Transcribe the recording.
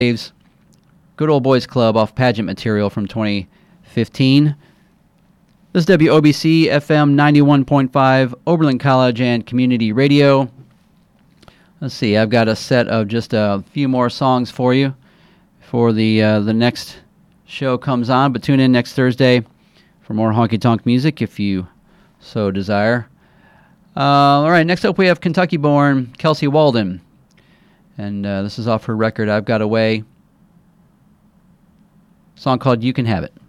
Dave's Good Old Boys Club off Pageant material from 2015. This is WOBC FM 91.5, Oberlin College and Community Radio. Let's see, I've got a set of just a few more songs for you before the next show comes on, but tune in next Thursday for more honky-tonk music if you so desire. All right, next up we have Kentucky-born Kelsey Walden. And this is off her record, I've Got Away. A song called You Can Have It.